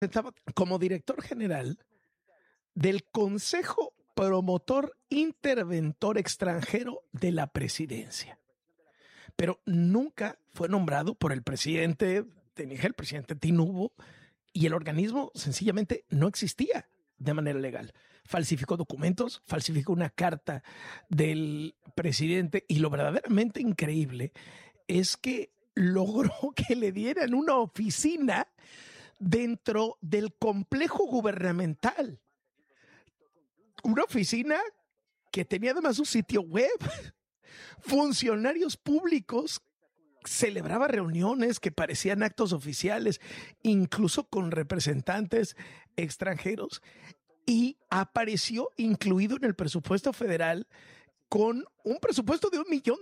Estaba como director general del Consejo Promotor Interventor Extranjero de la Presidencia. Pero nunca fue nombrado por el presidente de Niger, el presidente Tinubu, y el organismo sencillamente no existía de manera legal. Falsificó documentos, falsificó una carta del presidente, y lo verdaderamente increíble es que logró que le dieran una oficina dentro del complejo gubernamental. Una oficina que tenía además un sitio web. Funcionarios públicos, celebraba reuniones que parecían actos oficiales, incluso con representantes extranjeros, y apareció incluido en el presupuesto federal con un presupuesto de $1 millón.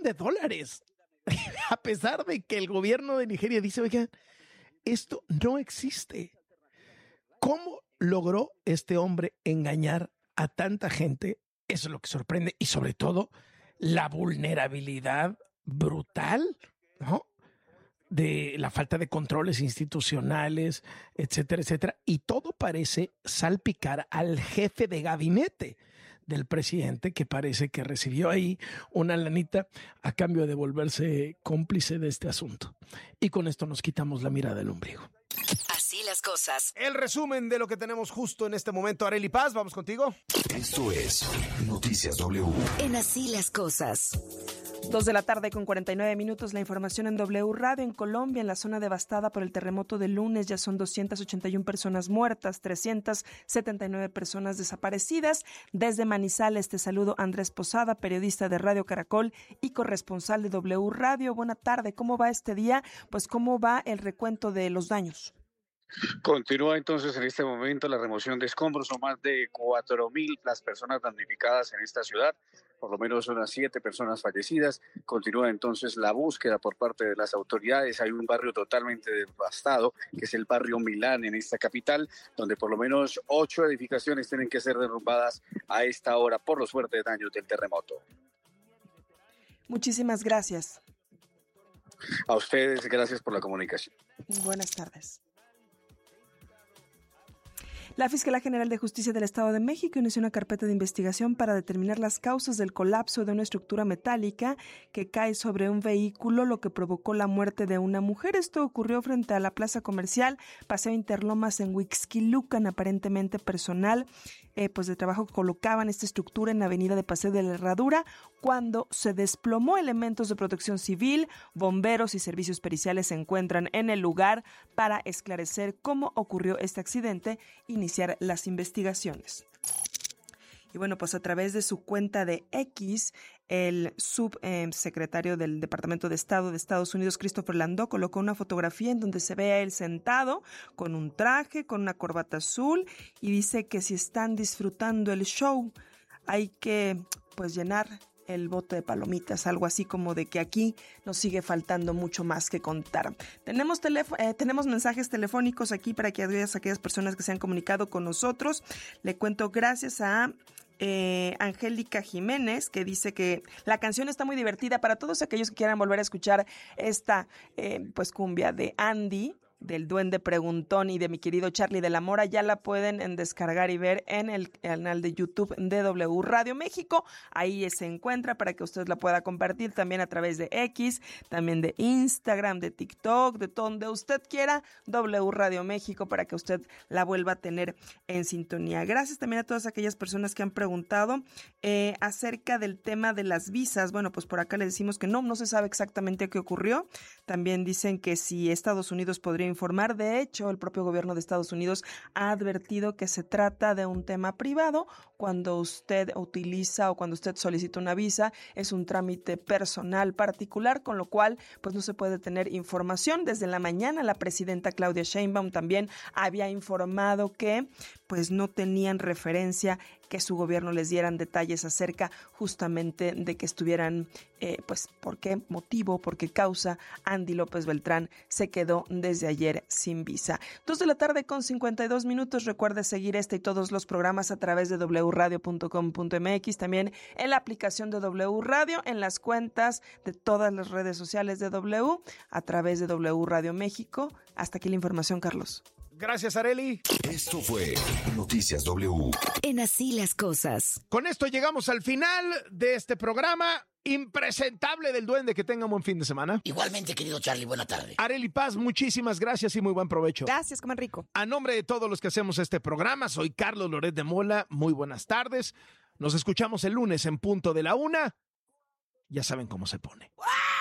A pesar de que el gobierno de Nigeria dice, oigan, esto no existe. ¿Cómo logró este hombre engañar a tanta gente? Eso es lo que sorprende, y sobre todo la vulnerabilidad brutal, ¿no?, de la falta de controles institucionales, etcétera, etcétera. Y todo parece salpicar al jefe de gabinete del presidente, que parece que recibió ahí una lanita a cambio de volverse cómplice de este asunto. Y con esto nos quitamos la mirada del ombligo. Así las cosas. El resumen de lo que tenemos justo en este momento. Arely Paz, vamos contigo. Esto es Noticias W. En Así las cosas. 2:49 p.m. La información en W Radio. En Colombia, en la zona devastada por el terremoto del lunes, ya son 281 personas muertas, 379 personas desaparecidas. Desde Manizales te saludo, Andrés Posada, periodista de Radio Caracol y corresponsal de W Radio. Buena tarde, ¿cómo va este día? Pues, ¿cómo va el recuento de los daños? Continúa entonces en este momento la remoción de escombros. Son más de 4.000 las personas damnificadas en esta ciudad, por lo menos unas 7 personas fallecidas. Continúa entonces la búsqueda por parte de las autoridades. Hay un barrio totalmente devastado, que es el barrio Milán en esta capital, donde por lo menos 8 edificaciones tienen que ser derrumbadas a esta hora por los fuertes daños del terremoto. Muchísimas gracias. A ustedes, gracias por la comunicación. Buenas tardes. La Fiscalía General de Justicia del Estado de México inició una carpeta de investigación para determinar las causas del colapso de una estructura metálica que cae sobre un vehículo, lo que provocó la muerte de una mujer. Esto ocurrió frente a la plaza comercial Paseo Interlomas en Huixquilucan. Aparentemente personal de trabajo colocaban esta estructura en la avenida de Paseo de la Herradura cuando se desplomó. Elementos de protección civil, bomberos y servicios periciales se encuentran en el lugar para esclarecer cómo ocurrió este accidente e iniciar las investigaciones. Y bueno, pues a través de su cuenta de X, el subsecretario del Departamento de Estado de Estados Unidos, Christopher Landau, colocó una fotografía en donde se ve a él sentado con un traje, con una corbata azul, y dice que si están disfrutando el show, hay que llenar el bote de palomitas, algo así como de que aquí nos sigue faltando mucho más que contar. Tenemos mensajes telefónicos aquí para que aquellas personas que se han comunicado con nosotros. Le cuento gracias a Angélica Jiménez, que dice que la canción está muy divertida para todos aquellos que quieran volver a escuchar esta cumbia de Andy, del Duende Preguntón y de mi querido Charlie de la Mora. Ya la pueden descargar y ver en el canal de YouTube de W Radio México. Ahí se encuentra para que usted la pueda compartir también a través de X, también de Instagram, de TikTok, de donde usted quiera, W Radio México, para que usted la vuelva a tener en sintonía. Gracias también a todas aquellas personas que han preguntado acerca del tema de las visas. Bueno, pues por acá le decimos que no se sabe exactamente qué ocurrió. También dicen que si Estados Unidos podría informar. De hecho, el propio gobierno de Estados Unidos ha advertido que se trata de un tema privado. Cuando usted utiliza o cuando usted solicita una visa, es un trámite personal particular, con lo cual no se puede tener información. Desde la mañana, la presidenta Claudia Sheinbaum también había informado que no tenían referencia, que su gobierno les dieran detalles acerca justamente de que estuvieran, por qué motivo, por qué causa Andy López Beltrán se quedó desde ayer sin visa. 2:52 p.m. Recuerde seguir este y todos los programas a través de wradio.com.mx, también en la aplicación de W Radio, en las cuentas de todas las redes sociales de W, a través de W Radio México. Hasta aquí la información, Carlos. Gracias, Arely. Esto fue Noticias W. En Así las Cosas. Con esto llegamos al final de este programa impresentable del Duende. Que tengan un buen fin de semana. Igualmente, querido Charlie, buena tarde. Arely Paz, muchísimas gracias y muy buen provecho. Gracias, coman rico. A nombre de todos los que hacemos este programa, soy Carlos Loret de Mola. Muy buenas tardes. Nos escuchamos el lunes en punto de la 1. Ya saben cómo se pone.